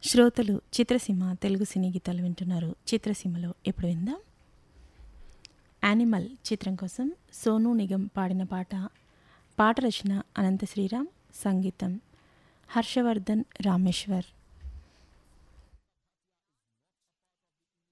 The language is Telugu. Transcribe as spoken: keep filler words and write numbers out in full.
శ్రోతలు చిత్రసీమ తెలుగు సినీ గీతాలు వింటున్నారు. చిత్రసీమలో ఇప్పుడు విందాం యానిమల్ చిత్రం కోసం సోనూ నిగమ్ పాడిన పాట. పాట రచన అనంత శ్రీరామ్, సంగీతం హర్షవర్ధన్ రామేశ్వర్.